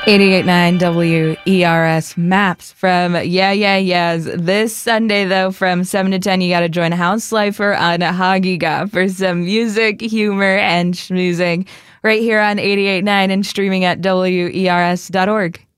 88.9 WERS Maps from Yeah Yeah Yeahs. This Sunday, though, from 7 to 10, you got to join House Lifer on Hagiga for some music, humor, and schmoozing right here on 88.9 and streaming at WERS.org.